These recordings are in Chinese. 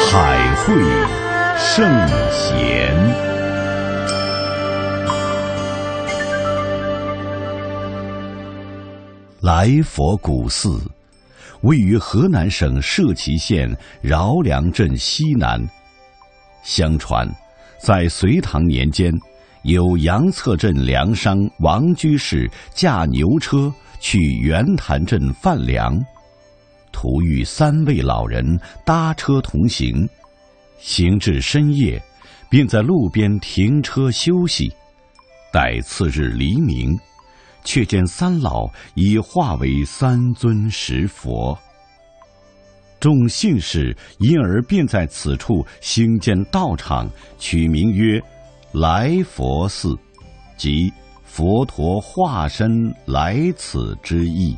海会圣贤，来佛古寺位于河南省社旗县饶梁镇西南。相传，在隋唐年间，有杨策镇粮商王居士驾牛车去袁谭镇贩粮，途遇3位老人搭车同行，行至深夜，便在路边停车休息。待次日黎明，却见3老已化为3尊石佛。众信士因而便在此处兴建道场，取名曰来佛寺，即佛陀化身来此之意。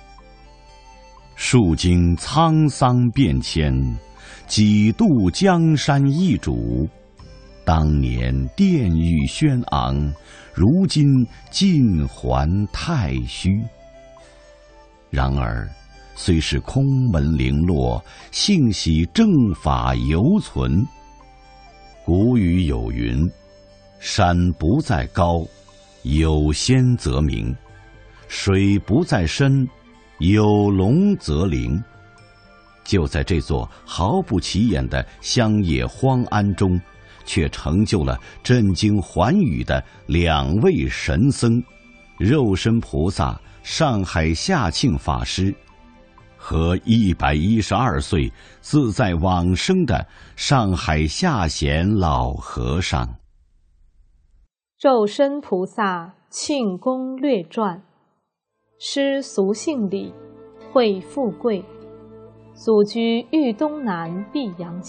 数经沧桑变迁，几度江山易主。当年殿宇轩昂，如今尽还太虚。然而虽是空门零落，幸喜正法犹存。古语有云：山不在高，有仙则名；水不在深，有龙则灵。就在这座毫不起眼的乡野荒庵中，却成就了震惊寰宇的2位神僧：肉身菩萨上海下庆法师和112岁自在往生的上海下贤老和尚。 肉身菩萨庆功略传。师俗姓李，讳富贵，祖居豫东南碧阳